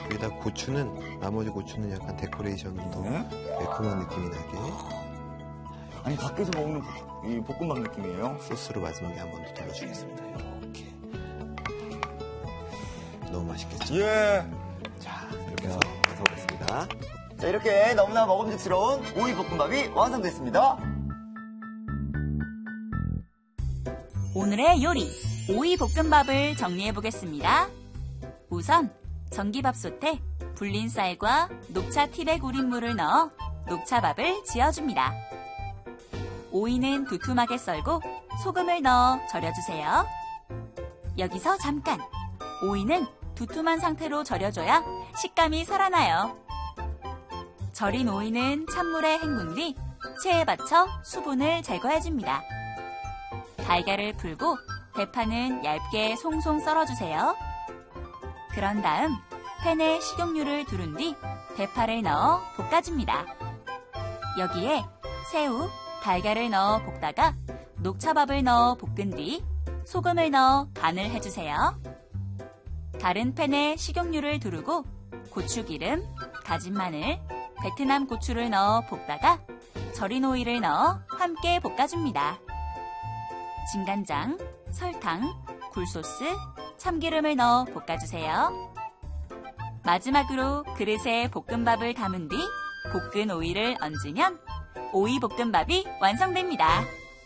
여기다 고추는, 나머지 고추는 약간 데코레이션으로 더 매콤한 느낌이 나게. 아니, 밖에서 먹는 이 볶음밥 느낌이에요? 소스로 마지막에 한 번 더 둘러주겠습니다. 이렇게. 너무 맛있겠죠? 예. 자, 이렇게 해서 완성됐습니다. 자, 이렇게 너무나 먹음직스러운 오이 볶음밥이 완성됐습니다. 오늘의 요리, 오이 볶음밥을 정리해 보겠습니다. 우선 전기밥솥에 불린 쌀과 녹차 티백 우린 물을 넣어 녹차밥을 지어줍니다. 오이는 두툼하게 썰고 소금을 넣어 절여주세요. 여기서 잠깐! 오이는 두툼한 상태로 절여줘야 식감이 살아나요. 절인 오이는 찬물에 헹군 뒤 체에 받쳐 수분을 제거해줍니다. 달걀을 풀고 대파는 얇게 송송 썰어주세요. 그런 다음 팬에 식용유를 두른 뒤 대파를 넣어 볶아줍니다. 여기에 새우, 달걀을 넣어 볶다가 녹차밥을 넣어 볶은 뒤 소금을 넣어 간을 해주세요. 다른 팬에 식용유를 두르고 고추기름, 다진 마늘, 베트남 고추를 넣어 볶다가 절인 오이를 넣어 함께 볶아줍니다. 진간장, 설탕, 굴소스, 참기름을 넣어 볶아주세요. 마지막으로 그릇에 볶음밥을 담은 뒤 볶은 오이를 얹으면 오이 볶음밥이 완성됩니다.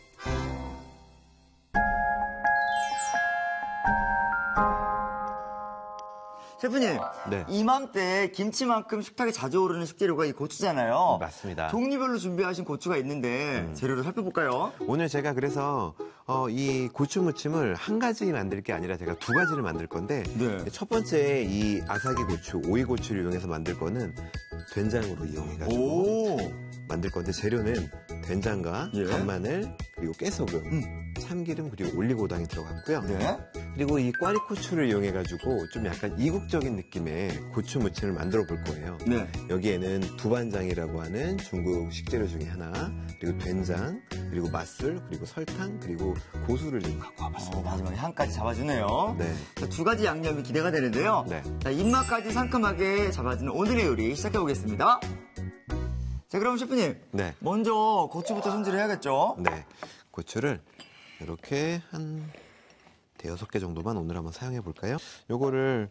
셰프님, 네. 이맘때 김치만큼 식탁에 자주 오르는 식재료가 이 고추잖아요. 맞습니다. 종류별로 준비하신 고추가 있는데 재료를 살펴볼까요? 오늘 제가 그래서 이 고추 무침을 한 가지 만들 게 아니라 제가 두 가지를 만들 건데 네. 첫 번째 이 아사기 고추, 오이 고추를 이용해서 만들 거는 된장으로 이용해가지고 오, 만들 건데 재료는 된장과 예. 간마늘 그리고 깨소금, 참기름 그리고 올리고당이 들어갔고요. 네. 그리고 이 꽈리고추를 이용해가지고 좀 약간 이국적인 느낌의 고추 무침을 만들어 볼 거예요. 네. 여기에는 두반장이라고 하는 중국 식재료 중에 하나, 그리고 된장, 그리고 맛술, 그리고 설탕, 그리고 고수를 좀 갖고 와봤습니다. 마지막에 향까지 잡아주네요. 네. 자, 두 가지 양념이 기대가 되는데요. 네. 자, 입맛까지 상큼하게 잡아주는 오늘의 요리 시작해보겠습니다. 자, 그럼 셰프님. 네. 먼저 고추부터 손질을 해야겠죠? 네. 고추를 이렇게 한 대여섯 개 정도만 오늘 한번 사용해 볼까요? 요거를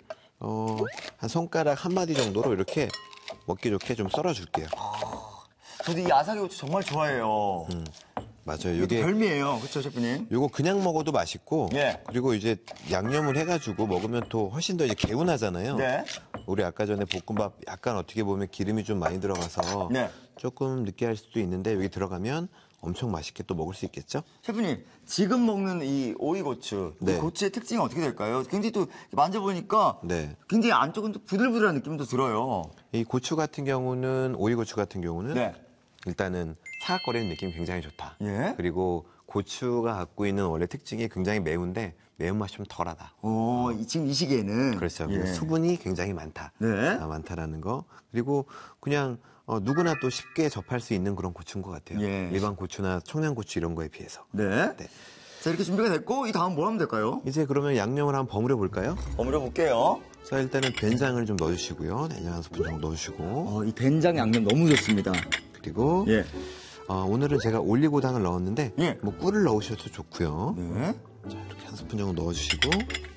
한 손가락 한 마디 정도로 이렇게 먹기 좋게 좀 썰어 줄게요. 저도 이 아사기 고추 정말 좋아해요. 맞아요. 이게 요게 별미예요. 그렇죠, 셰프님? 요거 그냥 먹어도 맛있고 예. 그리고 이제 양념을 해가지고 먹으면 또 훨씬 더 이제 개운하잖아요. 네. 우리 아까 전에 볶음밥 약간 어떻게 보면 기름이 좀 많이 들어가서 네. 조금 느끼할 수도 있는데 여기 들어가면 엄청 맛있게 또 먹을 수 있겠죠? 셰프님, 지금 먹는 이 오이고추, 네. 이 고추의 특징은 어떻게 될까요? 굉장히 또 만져보니까 네. 굉장히 안쪽은 또 부들부들한 느낌도 들어요. 이 고추 같은 경우는 오이고추 같은 경우는 네. 일단은 사각거리는 느낌이 굉장히 좋다. 예. 그리고 고추가 갖고 있는 원래 특징이 굉장히 매운데 매운맛이 좀 덜하다. 지금 이 시기에는. 그렇죠. 예. 수분이 굉장히 많다. 네. 많다라는 거. 그리고 그냥 누구나 또 쉽게 접할 수 있는 그런 고추인 것 같아요. 예. 일반 고추나 청양고추 이런 거에 비해서. 네. 네. 자, 이렇게 준비가 됐고, 이 다음 뭘 하면 될까요? 이제 그러면 양념을 한번 버무려 볼까요? 버무려 볼게요. 자, 일단은 된장을 좀 넣어주시고요. 된장 한 스푼 정도 넣어주시고. 이 된장 양념 너무 좋습니다. 그리고 예. 오늘은 제가 올리고당을 넣었는데 예. 뭐 꿀을 넣으셔도 좋고요. 네. 자, 이렇게 한 스푼 정도 넣어주시고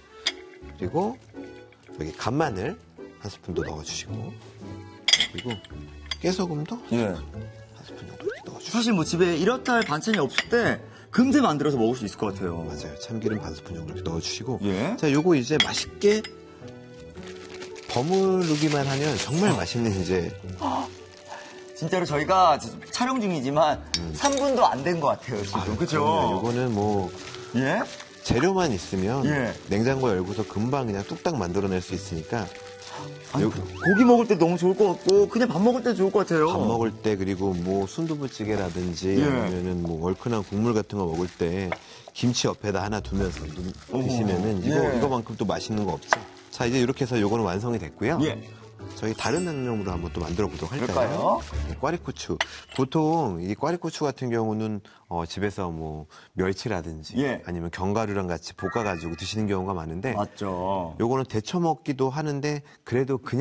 그리고 여기 간마늘 한 스푼 더 넣어주시고 그리고 깨소금도 예. 한 스푼 정도 이렇게 넣어주시고 사실 뭐 집에 이렇다 할 반찬이 없을 때 금세 만들어서 먹을 수 있을 것 같아요. 맞아요. 참기름 반 스푼 정도 이렇게 넣어주시고 예. 자, 요거 이제 맛있게 버무르기만 하면 정말 맛있는 이제 진짜로 저희가 지금 촬영 중이지만 3분도 안 된 것 같아요, 지금. 그렇죠? 요거는 뭐 예? 재료만 있으면 예. 냉장고 열고서 금방 그냥 뚝딱 만들어낼 수 있으니까 아니, 고기 먹을 때 너무 좋을 것 같고 그냥 밥 먹을 때 좋을 것 같아요. 밥 먹을 때 그리고 뭐 순두부찌개라든지 예. 아니면은 뭐 얼큰한 국물 같은 거 먹을 때 김치 옆에다 하나 두면서 드시면은 예. 이거만큼 또 맛있는 거 없죠. 자, 이제 이렇게 해서 요거는 완성이 됐고요. 예. 저희 다른 양념으로 한번 또 만들어 보도록 할까요? 그럴까요? 네, 꽈리고추. 보통 이 꽈리고추 같은 경우는 집에서 뭐 멸치라든지 예. 아니면 견과류랑 같이 볶아가지고 드시는 경우가 많은데 맞죠. 요거는 데쳐 먹기도 하는데 그래도 그냥